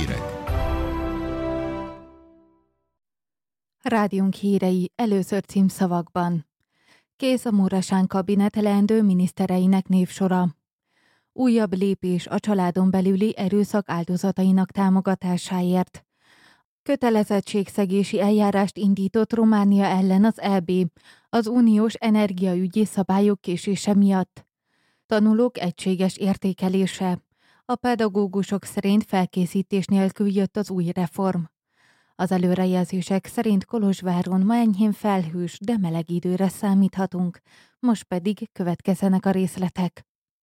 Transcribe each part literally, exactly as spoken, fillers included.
hírek. Rádiónk hírei először címszavakban. Kész a Muresan kabinet leendő minisztereinek névsora. Újabb lépés a családon belüli erőszak áldozatainak támogatásáért. Kötelezettségszegési eljárást indított Románia ellen az é bé, az uniós energiaügyi szabályok késése miatt. Tanulók egységes értékelése. A pedagógusok szerint felkészítés nélkül jött az új reform. Az előrejelzések szerint Kolozsváron ma enyhén felhős, de meleg időre számíthatunk, most pedig következzenek a részletek.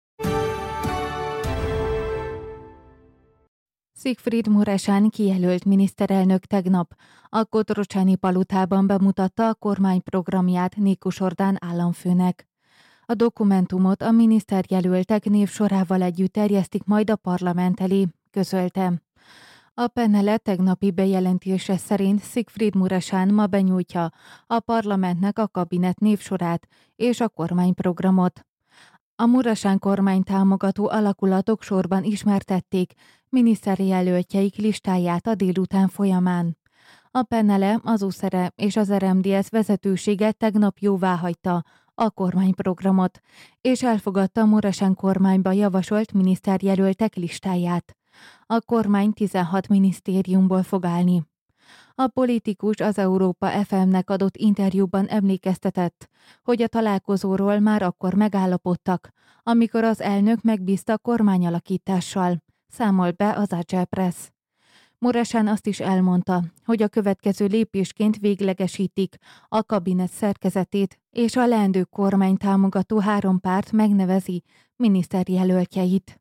Siegfried Muresan kijelölt miniszterelnök tegnap a Kotrocsáni palotában bemutatta a kormányprogramját Nikus Ordán államfőnek. A dokumentumot a miniszterjelöltek névsorával együtt terjesztik majd a parlament elé, közölte. A Penele tegnapi bejelentése szerint Siegfried Muresan ma benyújtja a parlamentnek a kabinet névsorát és a kormányprogramot. A Muresan kormány támogató alakulatok sorban ismertették miniszterjelöltjeik listáját a délután folyamán. A Penele, az USZERE és az er em dé es vezetősége tegnap jóváhagyta a kormányprogramot, és elfogadta a Muresan kormányba javasolt miniszterjelöltek listáját. A kormány tizenhat minisztériumból fog állni. A politikus az Európa ef em-nek adott interjúban emlékeztetett, hogy a találkozóról már akkor megállapodtak, amikor az elnök megbízta kormányalakítással, számol be az Agile Press. Muresan azt is elmondta, hogy a következő lépésként véglegesítik a kabinet szerkezetét, és a leendő kormány támogató három párt megnevezi miniszterjelöltjeit.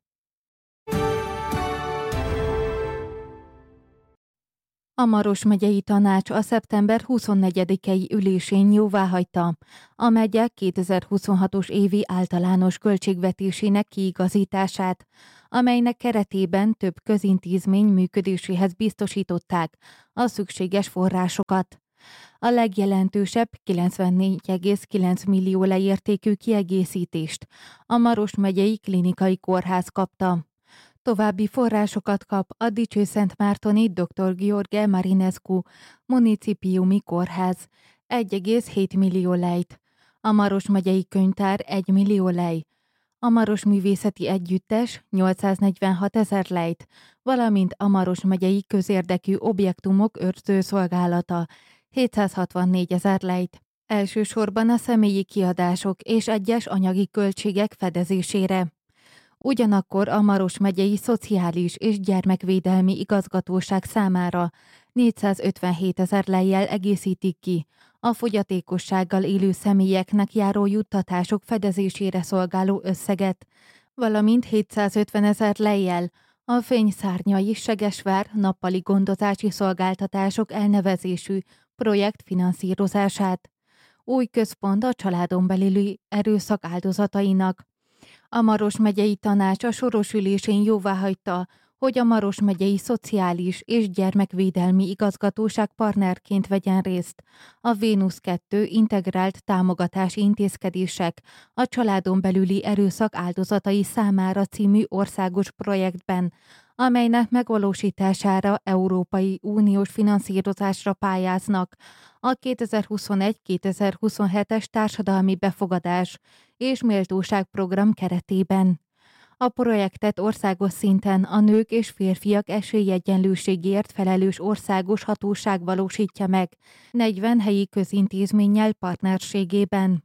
A Maros megyei tanács a szeptember huszonnegyedikei ülésén jóváhagyta a megye kétezer-huszonhatos évi általános költségvetésének kiigazítását, amelynek keretében több közintézmény működéséhez biztosították a szükséges forrásokat. A legjelentősebb kilencvennégy egész kilenc millió leértékű kiegészítést a Maros megyei klinikai kórház kapta. További forrásokat kap a Dicsőszentmártoni doktor Gheorghe Marinescu municipiumi kórház egy egész hét millió lejt, a Maros megyei könyvtár egy millió lej, a Maros művészeti együttes nyolcszáznegyvenhat ezer lejt, valamint a Maros megyei közérdekű objektumok őrzőszolgálata hétszázhatvannégy ezer lejt. Elsősorban a személyi kiadások és egyes anyagi költségek fedezésére. Ugyanakkor a Maros megyei Szociális és Gyermekvédelmi Igazgatóság számára négyszázötvenhét ezer lejjel egészítik ki a fogyatékossággal élő személyeknek járó juttatások fedezésére szolgáló összeget, valamint hétszázötven ezer lejjel a Fényszárnyai Segesvár nappali gondozási szolgáltatások elnevezésű projekt finanszírozását. Új központ a családon belüli erőszak áldozatainak. A Maros megyei tanács a soros ülésén jóváhagyta, hogy a Maros megyei Szociális és Gyermekvédelmi Igazgatóság partnerként vegyen részt a Vénusz kettő integrált támogatási intézkedések a családon belüli erőszak áldozatai számára című országos projektben, amelynek megvalósítására Európai Uniós finanszírozásra pályáznak a kétezer-huszonegy kétezer-huszonhetes társadalmi befogadás és méltóság program keretében. A projektet országos szinten a nők és férfiak esélyegyenlőségért felelős országos hatóság valósítja meg negyven helyi közintézménnyel partnerségében.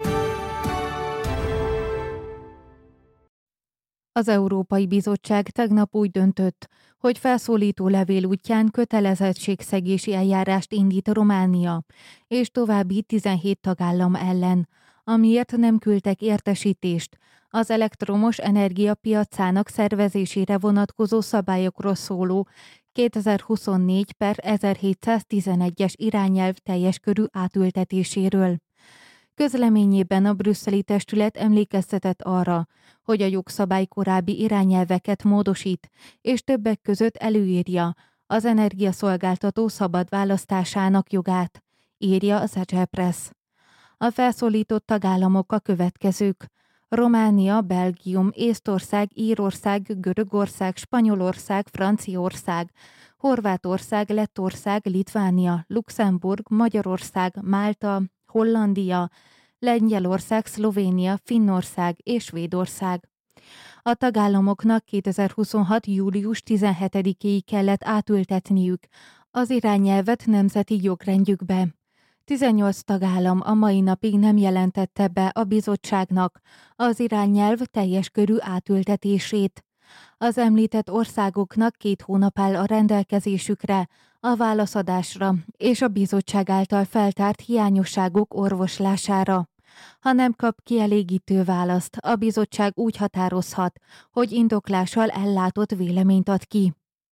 Az Európai Bizottság tegnap úgy döntött, hogy felszólító levél útján kötelezettségszegési eljárást indít Románia és további tizenhét tagállam ellen, amiért nem küldtek értesítést az elektromos energia piacának szervezésére vonatkozó szabályokról szóló kétezer-huszonnégy per ezerhétszáztizenegyes irányelv teljes körű átültetéséről. Közleményében a brüsszeli testület emlékeztetett arra, hogy a jogszabály korábbi irányelveket módosít, és többek között előírja az energiaszolgáltató szabad választásának jogát, írja az Agile Press. A felszólított tagállamok a következők: Románia, Belgium, Észtország, Írország, Görögország, Spanyolország, Franciaország, Horvátország, Lettország, Litvánia, Luxemburg, Magyarország, Málta, Hollandia, Lengyelország, Szlovénia, Finnország és Svédország. A tagállamoknak kétezer-huszonhat. július tizenhetedikéig kellett átültetniük az irányelvet nemzeti jogrendjükbe. tizennyolc tagállam a mai napig nem jelentette be a bizottságnak az irányelv teljes körű átültetését. Az említett országoknak két hónap áll a rendelkezésükre a válaszadásra és a bizottság által feltárt hiányosságok orvoslására. Ha nem kap kielégítő választ, a bizottság úgy határozhat, hogy indoklással ellátott véleményt ad ki.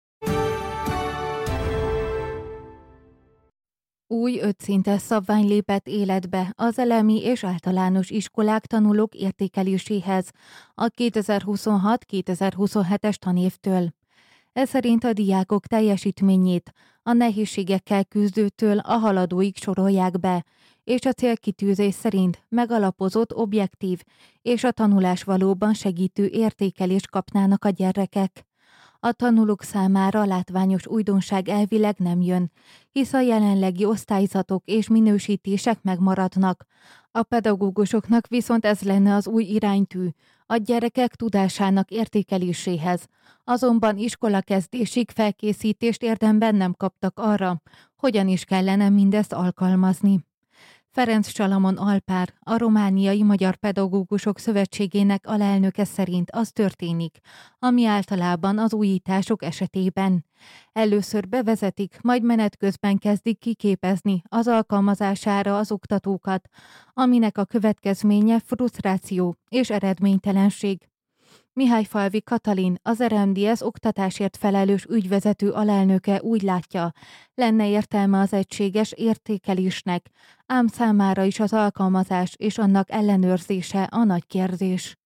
Új ötszintes szabvány lépett életbe az elemi és általános iskolák tanulók értékeléséhez a kétezer-huszonhat kétezer-huszonhetes tanévtől. Ez szerint a diákok teljesítményét a nehézségekkel küzdőtől a haladóig sorolják be, és a célkitűzés szerint megalapozott, objektív és a tanulás valóban segítő értékelést kapnának a gyerekek. A tanulók számára látványos újdonság elvileg nem jön, hisz a jelenlegi osztályzatok és minősítések megmaradnak. A pedagógusoknak viszont ez lenne az új iránytű, a gyerekek tudásának értékeléséhez. Azonban iskolakezdésig felkészítést érdemben nem kaptak arra, hogyan is kellene mindezt alkalmazni. Ferenc Salamon Alpár, a Romániai Magyar Pedagógusok Szövetségének alelnöke szerint az történik, ami általában az újítások esetében. Először bevezetik, majd menet közben kezdik kiképezni az alkalmazására az oktatókat, aminek a következménye frusztráció és eredménytelenség. Mihályfalvi Katalin, az er em dé es oktatásért felelős ügyvezető alelnöke úgy látja, lenne értelme az egységes értékelésnek, ám számára is az alkalmazás és annak ellenőrzése a nagy kérdés.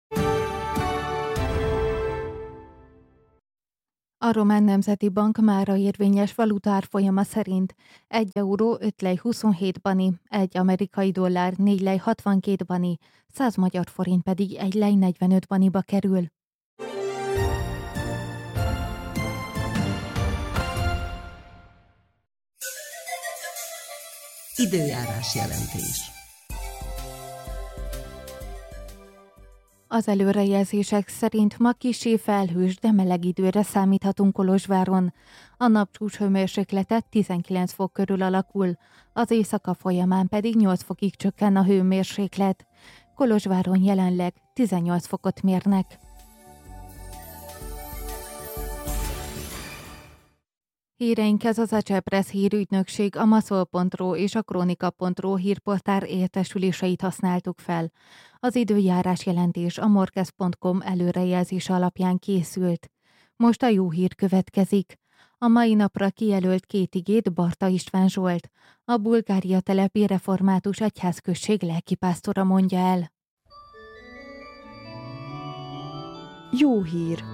A Román Nemzeti Bank mára érvényes valutárfolyama szerint egy euró öt lej huszonhét bani, egy amerikai dollár négy lej hatvankét bani, száz magyar forint pedig egy lej negyvenöt baniba kerül. Időjárás jelentés. Az előrejelzések szerint ma kissé felhős, de meleg időre számíthatunk Kolozsváron. A napcsúcs hőmérséklete tizenkilenc fok körül alakul, az éjszaka folyamán pedig nyolc fokig csökken a hőmérséklet. Kolozsváron jelenleg tizennyolc fokot mérnek. Híreinkhez az Acsepress hírügynökség, a maszol pont ro és a kronika pont ro hírportál értesüléseit használtuk fel. Az időjárás jelentés a morkez pont com előrejelzése alapján készült. Most a jó hír következik. A mai napra kijelölt két igét Barta István Zsolt, a Bulgária telepi református egyházközség lelkipásztora mondja el. Jó hír!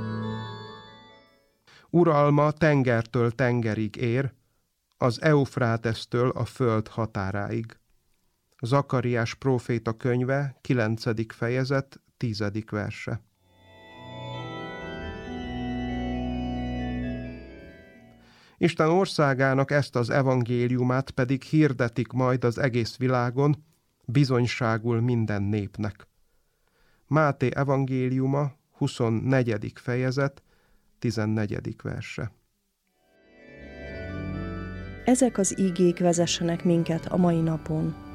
Uralma tengertől tengerig ér, az Eufrátesztől a föld határáig. Zakariás próféta könyve, kilencedik fejezet, tizedik verse. Isten országának ezt az evangéliumát pedig hirdetik majd az egész világon, bizonyságul minden népnek. Máté evangéliuma, huszonnegyedik fejezet, tizennegyedik verse. Ezek az ígék vezessenek minket a mai napon.